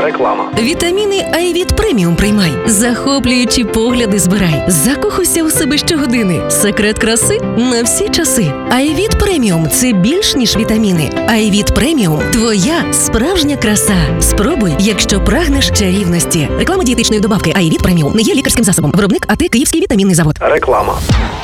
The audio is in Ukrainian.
Реклама. Вітаміни Айвіт Преміум приймай. Захоплюючі погляди збирай. Закохуйся у себе щогодини. Секрет краси на всі часи. Айвіт Преміум – це більш ніж вітаміни. Айвіт Преміум – твоя справжня краса. Спробуй, якщо прагнеш чарівності. Реклама дієтичної добавки Айвіт Преміум не є лікарським засобом. Виробник АТ Київський вітамінний завод. Реклама.